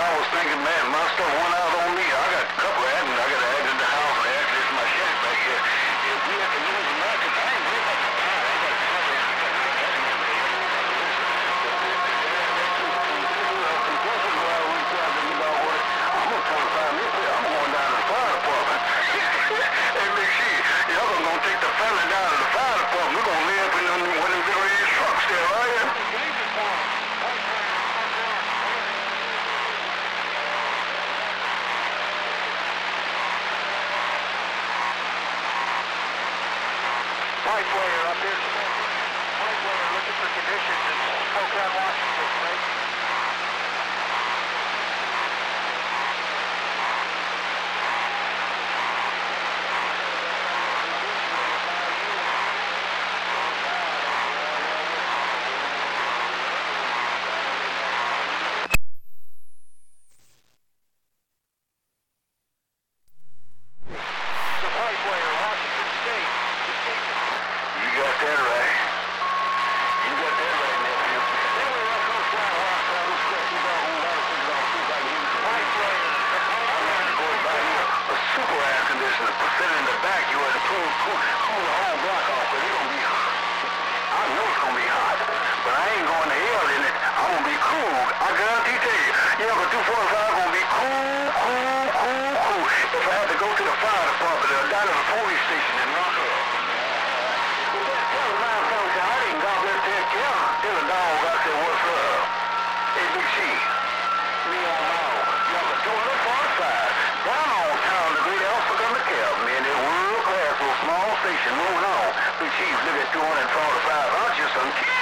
I was thinking, man, my stuff went out on me. I got a couple of items. I got to add in the house and add this in my shack back here. If we have to use the mattress, I ain't worried about the power. I got to cover it. I'm going to try to find this here. I'm going down to the fire department. Hey, Big C, y'all going to take the family down to the fire department. We're going to live in one of them little trucks there, right? Pipe layer up here. Pipe layer looking for conditions in Spokane, Washington, right? Chief, look at 245 ounces, some